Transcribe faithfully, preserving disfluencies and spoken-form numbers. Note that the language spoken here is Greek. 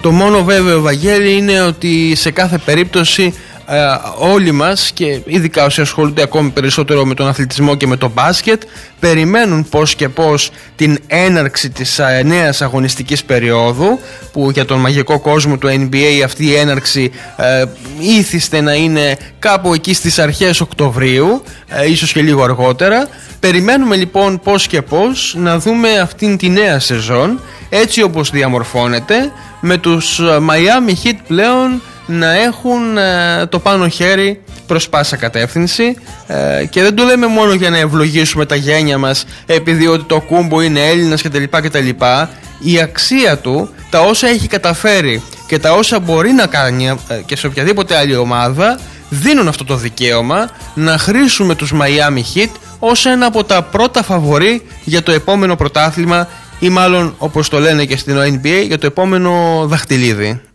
Το μόνο βέβαιο, Βαγγέλη, είναι ότι σε κάθε περίπτωση ε, όλοι μας, και ειδικά όσοι ασχολούνται ακόμη περισσότερο με τον αθλητισμό και με το μπάσκετ, περιμένουν πώς και πώς την έναρξη της ε, νέας αγωνιστικής περίοδου, που για τον μαγικό κόσμο του N B A αυτή η έναρξη ε, ήθιστε να είναι κάπου εκεί στις αρχές Οκτωβρίου, ε, ίσως και λίγο αργότερα. Περιμένουμε λοιπόν πώς και πώς να δούμε αυτήν τη νέα σεζόν έτσι όπως διαμορφώνεται, με τους Miami Heat πλέον να έχουν ε, το πάνω χέρι προς πάσα κατεύθυνση, ε, και δεν το λέμε μόνο για να ευλογήσουμε τα γένια μας επειδή ότι το Κούμπο είναι Έλληνας κτλ, κτλ. Η αξία του, τα όσα έχει καταφέρει και τα όσα μπορεί να κάνει ε, και σε οποιαδήποτε άλλη ομάδα, δίνουν αυτό το δικαίωμα να χρήσουμε τους Miami Heat ως ένα από τα πρώτα φαβορί για το επόμενο πρωτάθλημα, ή μάλλον όπως το λένε και στην N B A, για το επόμενο δαχτυλίδι.